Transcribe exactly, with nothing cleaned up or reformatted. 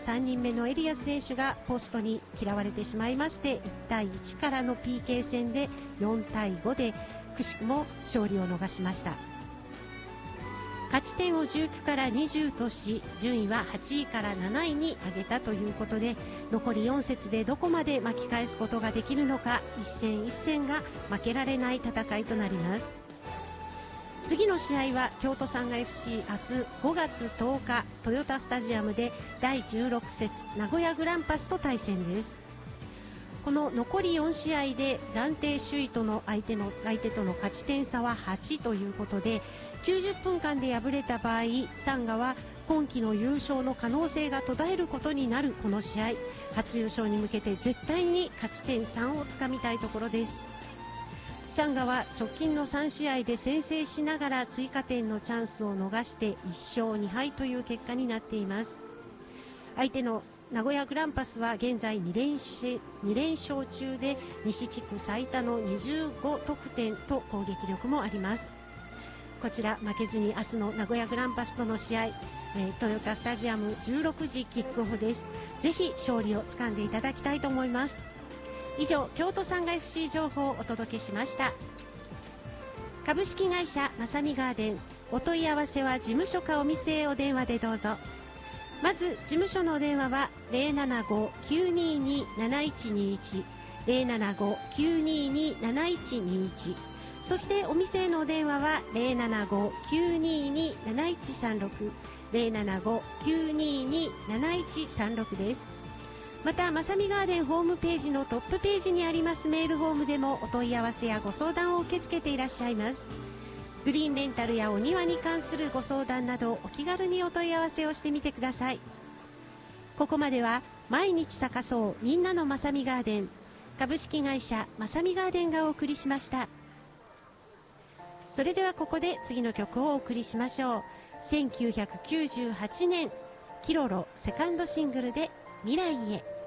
さんにんめのエリアス選手がポストに嫌われてしまいまして、いちたいいちからの ピーケー 戦でよんたいごでくしくも勝利を逃しました。勝ち点をじゅうきゅうからにじゅうとし、順位ははちいからなないに上げたということで、残りよん節でどこまで巻き返すことができるのか、一戦一戦が負けられない戦いとなります。次の試合は京都サンガ エフシー 明日ごがつとおかトヨタスタジアムでだいじゅうろく節名古屋グランパスと対戦です。この残りよん試合で暫定首位との相手の相手との勝ち点差ははちということで、きゅうじゅっぷんかんで敗れた場合、サンガは今季の優勝の可能性が途絶えることになるこの試合、初優勝に向けて絶対に勝ち点さんをつかみたいところです。サンガは直近のさん試合で先制しながら追加点のチャンスを逃していっ勝に敗という結果になっています。相手の名古屋グランパスは現在に連勝、に連勝中で西地区最多のにじゅうごとくてんと攻撃力もあります。こちら負けずに明日の名古屋グランパスとの試合、えー、トヨタスタジアムじゅうろくじキックオフです。ぜひ勝利をつかんでいただきたいと思います。以上、京都サンガ エフシー 情報をお届けしました。株式会社まさみガーデン、お問い合わせは事務所かお店へお電話でどうぞ。まず事務所のお電話は ゼロななご きゅうにーにー なないちにいち ゼロななご きゅうにーにー なないちにいち、そしてお店へのお電話は ゼロななご きゅうにーにー なないちさんろく ゼロななご きゅうにーにー なないちさんろくです。またまさみガーデンホームページのトップページにありますメールフォームでもお問い合わせやご相談を受け付けていらっしゃいます。グリーンレンタルやお庭に関するご相談などお気軽にお問い合わせをしてみてください。ここまでは毎日咲かそうみんなのまさみガーデン、株式会社まさみガーデンがお送りしました。それではここで次の曲をお送りしましょう。せんきゅうひゃくきゅうじゅうはちねんキロロセカンドシングルで未来へ。